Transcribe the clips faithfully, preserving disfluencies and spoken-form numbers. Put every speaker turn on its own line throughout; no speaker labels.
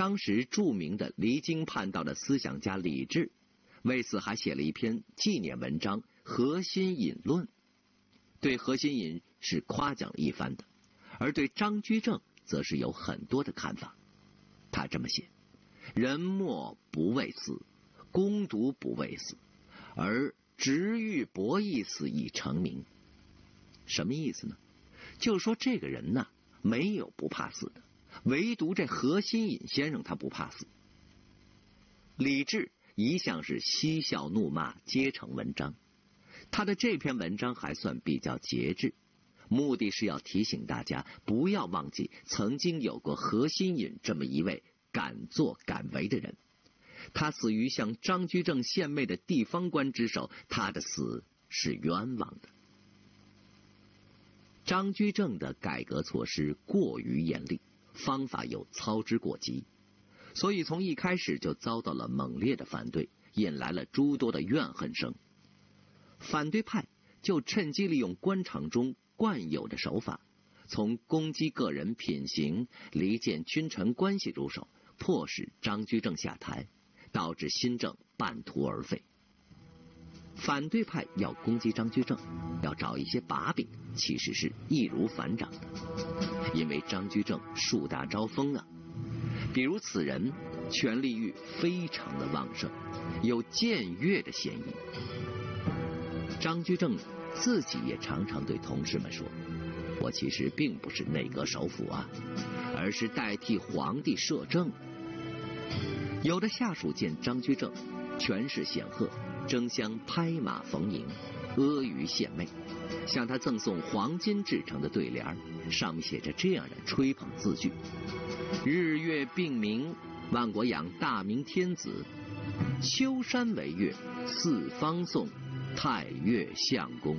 当时著名的离经叛道的思想家李治，为此还写了一篇纪念文章《核心引论》，对核心引是夸奖了一番的，而对张居正则是有很多的看法。他这么写：人莫不为死，攻读不为死，而直欲博弈死以成名。什么意思呢？就是说这个人呢，没有不怕死的，唯独这何心隐先生他不怕死。李治一向是嬉笑怒骂皆成文章，他的这篇文章还算比较节制，目的是要提醒大家不要忘记曾经有过何心隐这么一位敢作敢为的人。他死于向张居正献媚的地方官之手，他的死是冤枉的。张居正的改革措施过于严厉，方法又操之过急，所以从一开始就遭到了猛烈的反对，引来了诸多的怨恨声。反对派就趁机利用官场中惯有的手法，从攻击个人品行、离间君臣关系入手，迫使张居正下台，导致新政半途而废。反对派要攻击张居正，要找一些把柄，其实是易如反掌的，因为张居正树大招风啊。比如此人权力欲非常的旺盛，有僭越的嫌疑。张居正自己也常常对同事们说，我其实并不是内阁首辅啊，而是代替皇帝摄政。有的下属见张居正权势显赫，争相拍马逢迎，阿谀献媚，向他赠送黄金制成的对联，上面写着这样的吹捧字句：日月并明，万国仰大明天子；秋山为月，四方颂，太岳相公。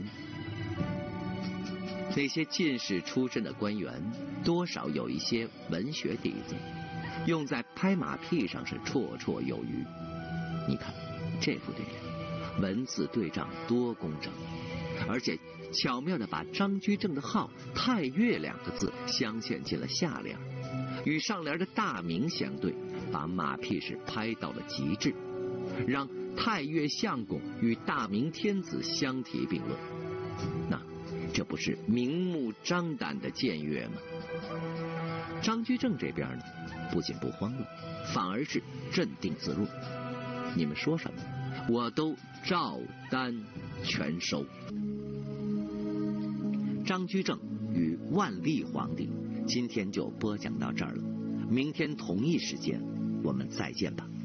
那些进士出身的官员，多少有一些文学底子，用在拍马屁上是绰绰有余。你看这副对联，文字对仗多工整，而且巧妙地把张居正的号太岳两个字镶嵌进了下联，与上联的大明相对，把马屁是拍到了极致，让太岳相公与大明天子相提并论。那这不是明目张胆的僭越吗？张居正这边呢，不仅不慌乱，反而是镇定自若。你们说什么，我都照单全收。张居正与万历皇帝今天就播讲到这儿了，明天同一时间我们再见吧。